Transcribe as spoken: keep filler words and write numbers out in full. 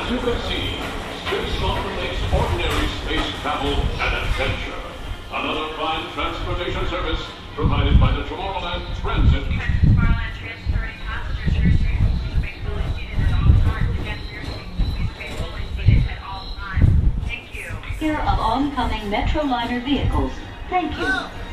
As you can see, Space makes ordinary space travel an adventure. Another prime transportation service provided by the Tomorrowland Transit. Tomorrowland transferring passengers here soon. Please remain fully seated at all times. Again, here soon. Please remain fully seated at all times. Thank you. Here of oncoming Metroliner vehicles. Thank you.